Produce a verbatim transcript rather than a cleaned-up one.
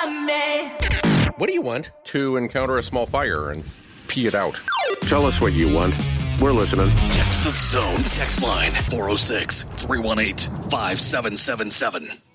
love me. What do you want? To encounter a small fire and pee it out. Tell us what you want. We're listening. Text the Zone text line four oh six, three one eight, five seven seven seven.